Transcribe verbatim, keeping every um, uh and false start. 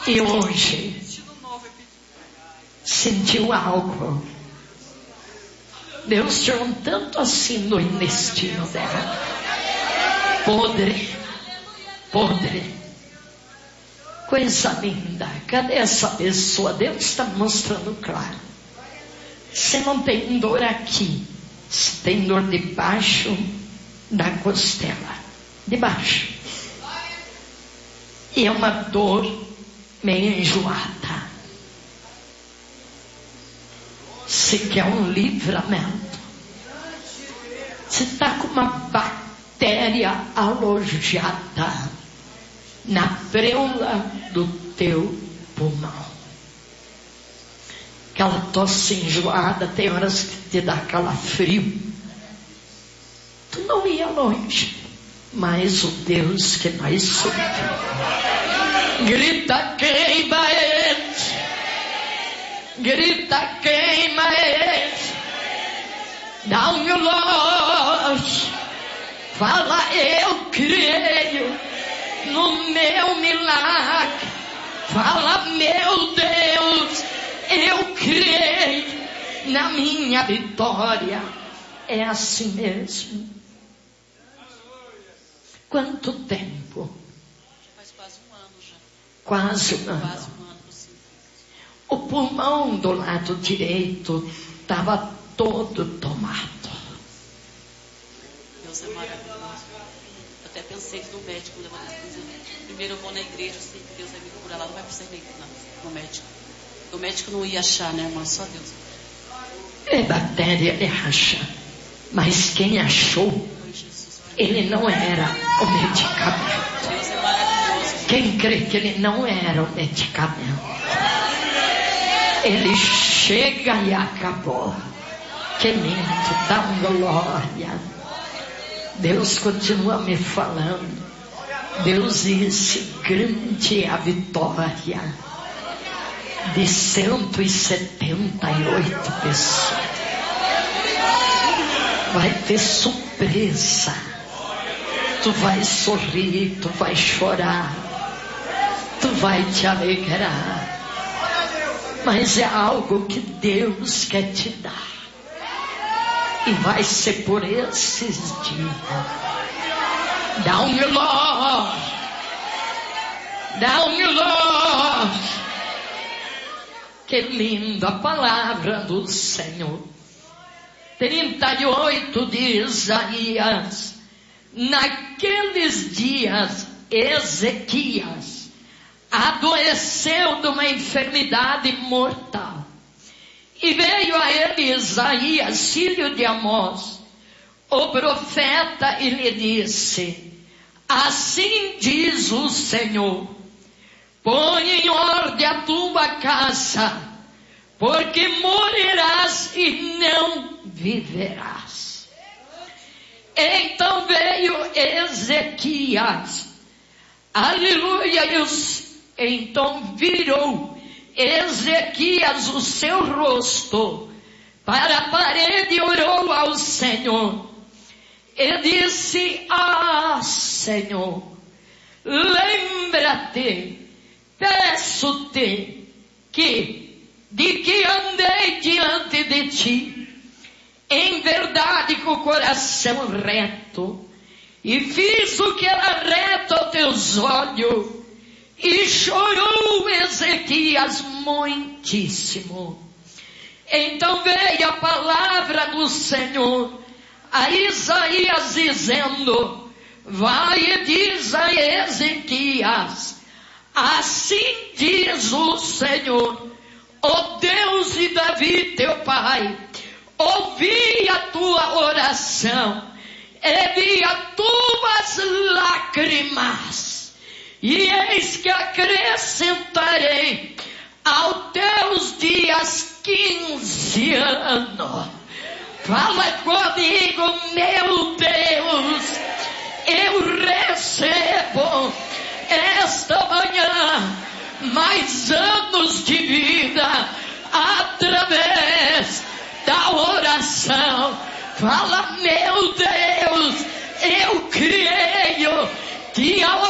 E hoje sentiu algo. Deus tirou um tanto assim no intestino dela. Podre, podre. Coisa linda. Cadê essa pessoa? Deus está mostrando claro. Você não tem dor aqui. Você tem dor debaixo da costela. Debaixo. E é uma dor meio enjoada. Você quer um livramento. Você está com uma bactéria alojada na preula do teu pulmão. Aquela tosse enjoada, tem horas que te dá calafrio. Tu não ia longe, mas o Deus que nós servimos. Grita, queima ele. Grita, queima ele. Dá um glória. Fala, eu creio no meu milagre. Fala, meu Deus, eu creio na minha vitória. É assim mesmo. Quanto tempo? Faz quase um ano já. Quase um ano. Quase um ano, sim. O pulmão do lado direito estava todo tomado. Deus é maravilhoso. Eu até pensei que no médico, primeiro eu vou na igreja, eu sei que Deus vai me curar lá, não vai precisar ir no médico. O médico não ia achar, né, irmã? Só Deus. É bactéria, ele acha. Mas quem achou, ele não era o medicamento. Deus é maravilhoso. Quem crê que ele não era o medicamento, ele chega e acabou. Que lindo, dá glória. Deus continua me falando. Deus disse, grande é a vitória de cento e setenta e oito pessoas. Vai ter surpresa. Tu vai sorrir, tu vai chorar, tu vai te alegrar. Mas é algo que Deus quer te dar. E vai ser por esses dias. Dá um glória. Dá um glória. Que linda palavra do Senhor. trinta e oito de Isaías. Naqueles dias, Ezequias adoeceu de uma enfermidade mortal. E veio a ele Isaías, filho de Amós, o profeta, e lhe disse, assim diz o Senhor, põe em ordem a tua casa, porque morrerás e não viverás. Então veio Ezequias, aleluia, e os, então virou Ezequias o seu rosto para a parede e orou ao Senhor. E disse, ah, Senhor, lembra-te, peço-te, que de que andei diante de ti, em verdade com o coração reto, e fiz o que era reto aos teus olhos, e chorou Ezequias muitíssimo. Então veio a palavra do Senhor a Isaías dizendo, vai e diz a Ezequias, assim diz o Senhor, ó Deus de Davi teu pai, ouvi a tua oração, e vi as tuas lágrimas, e eis que acrescentarei aos teus dias quinze anos. Fala comigo, meu Deus, eu recebo esta manhã mais anos de vida através da oração. Fala, meu Deus, eu creio que a